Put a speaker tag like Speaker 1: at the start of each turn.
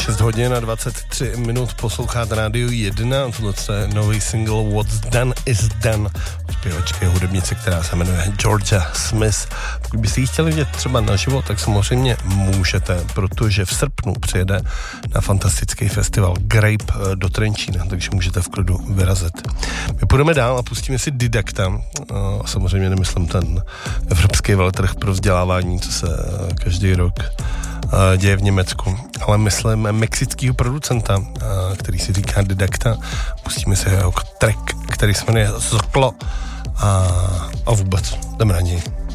Speaker 1: 6 hodin a 23 minut posloucháte Radio 1. Tohle je nový single What's Done is Done od zpěvačky hudebnice, která se jmenuje Georgia Smith. Pokud byste ji chtěli vidět třeba naživo, tak samozřejmě můžete, protože v srpnu přijede na fantastický festival Grape do Trenčína, takže můžete v klidu vyrazit. My půjdeme dál a pustíme si Didakta. Samozřejmě nemyslím ten evropský veletrh pro vzdělávání, co se každý rok děje v Německu, ale myslím mexického producenta, který si říká Didakta. Pustíme si jeho track, který se jmenuje Zoklo a vůbec jdeme na něj.